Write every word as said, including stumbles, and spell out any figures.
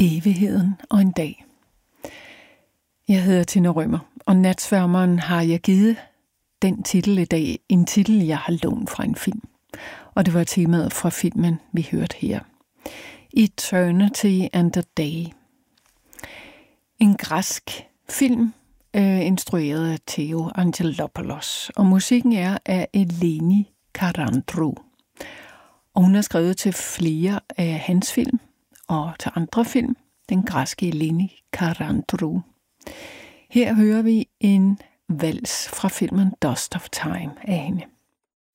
Evigheden og en dag. Jeg hedder Tina Rømer, og Natsværmeren har jeg givet den titel i dag, en titel, jeg har lånt fra en film. Og det var temaet fra filmen, vi hørte her. Eternity and a Day. En græsk film, øh, instrueret af Theo Angelopoulos, og musikken er af Eleni Karandrou. Og hun har skrevet til flere af hans film, og til andre film, den græske Eleni Karandrou. Her hører vi en vals fra filmen Dust of Time af hende.